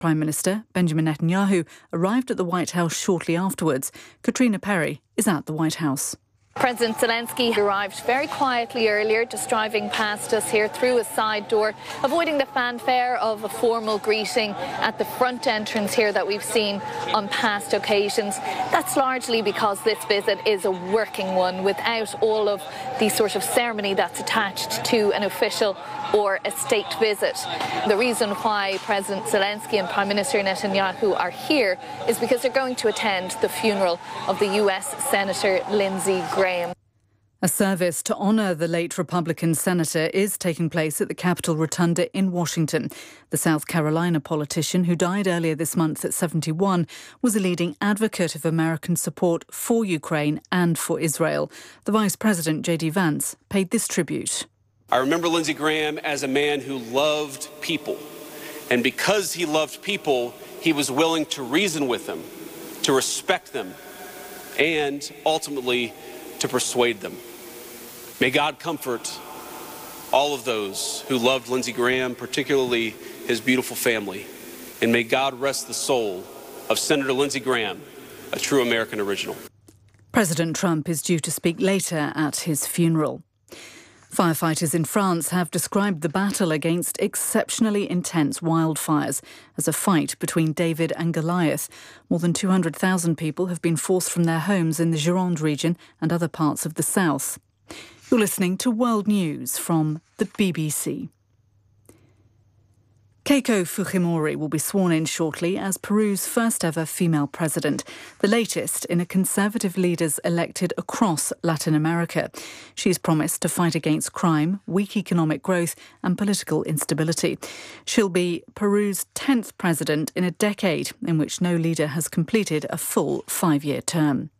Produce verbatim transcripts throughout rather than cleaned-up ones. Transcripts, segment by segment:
Prime Minister Benjamin Netanyahu arrived at the White House shortly afterwards. Katrina Perry is at the White House. President Zelensky arrived very quietly earlier, just driving past us here through a side door, avoiding the fanfare of a formal greeting at the front entrance here that we've seen on past occasions. That's largely because this visit is a working one without all of the sort of ceremony that's attached to an official or a state visit. The reason why President Zelensky and Prime Minister Netanyahu are here is because they're going to attend the funeral of the U S Senator Lindsey Graham. A service to honour the late Republican senator is taking place at the Capitol Rotunda in Washington. The South Carolina politician, who died earlier this month at seventy-one, was a leading advocate of American support for Ukraine and for Israel. The Vice President, J D Vance, paid this tribute. I remember Lindsey Graham as a man who loved people. And because he loved people, he was willing to reason with them, to respect them, and ultimately to persuade them. May God comfort all of those who loved Lindsey Graham, particularly his beautiful family. And may God rest the soul of Senator Lindsey Graham, a true American original. President Trump is due to speak later at his funeral. Firefighters in France have described the battle against exceptionally intense wildfires as a fight between David and Goliath. More than two hundred thousand people have been forced from their homes in the Gironde region and other parts of the south. You're listening to World News from the B B C. Keiko Fujimori will be sworn in shortly as Peru's first ever female president, the latest in a conservative leaders elected across Latin America. She's promised to fight against crime, weak economic growth and political instability. She'll be Peru's tenth president in a decade in which no leader has completed a full five-year term.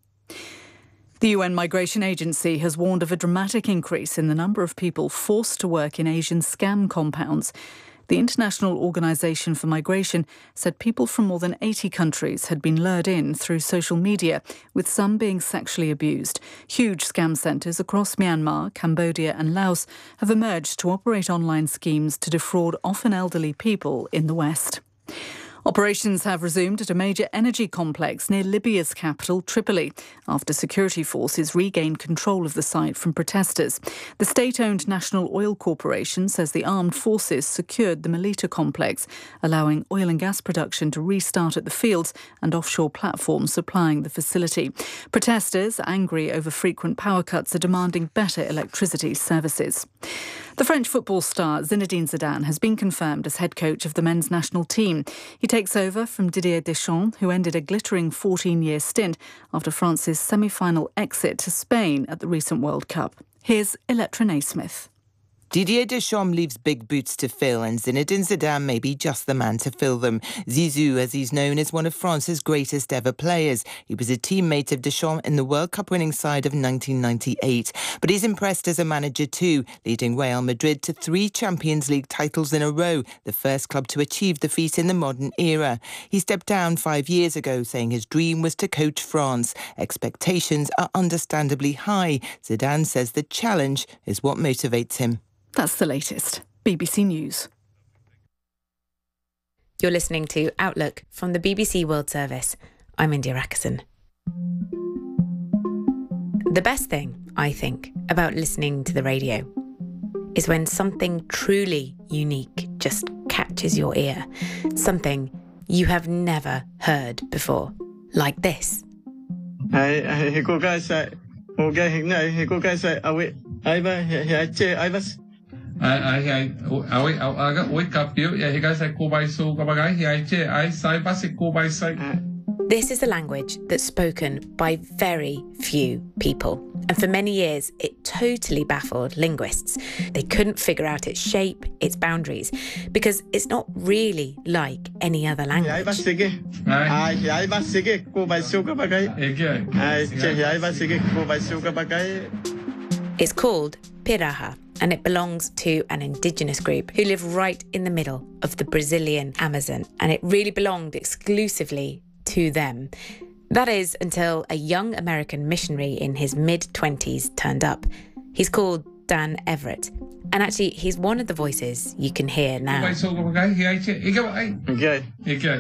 The U N Migration Agency has warned of a dramatic increase in the number of people forced to work in Asian scam compounds. The International Organization for Migration said people from more than eighty countries had been lured in through social media, with some being sexually abused. Huge scam centres across Myanmar, Cambodia and Laos have emerged to operate online schemes to defraud often elderly people in the West. Operations have resumed at a major energy complex near Libya's capital, Tripoli, after security forces regained control of the site from protesters. The state-owned National Oil Corporation says the armed forces secured the Melita complex, allowing oil and gas production to restart at the fields and offshore platforms supplying the facility. Protesters, angry over frequent power cuts, are demanding better electricity services. The French football star Zinedine Zidane has been confirmed as head coach of the men's national team. He takes over from Didier Deschamps, who ended a glittering fourteen-year stint after France's semi-final exit to Spain at the recent World Cup. Here's Electra Naismith. Didier Deschamps leaves big boots to fill, and Zinedine Zidane may be just the man to fill them. Zizou, as he's known, is one of France's greatest ever players. He was a teammate of Deschamps in the World Cup winning side of nineteen ninety-eight. But he's impressed as a manager too, leading Real Madrid to three Champions League titles in a row, the first club to achieve the feat in the modern era. He stepped down five years ago, saying his dream was to coach France. Expectations are understandably high. Zidane says the challenge is what motivates him. That's the latest. B B C News. You're listening to Outlook from the B B C World Service. I'm India Rakison. The best thing, I think, about listening to the radio is when something truly unique just catches your ear. Something you have never heard before. Like this. Ai ai ai ai ai ga wake up you yeah he guys like go by so go by he ai che ai sai basic go by sai. This is a language that's spoken by very few people, and for many years it totally baffled linguists. They couldn't figure out its shape, its boundaries, because it's not really like any other language. It's called Piraha, and it belongs to an indigenous group who live right in the middle of the Brazilian Amazon, and it really belonged exclusively to them. That is until a young American missionary in his mid-twenties turned up. He's called Dan Everett, And actually, he's one of the voices you can hear now. Okay.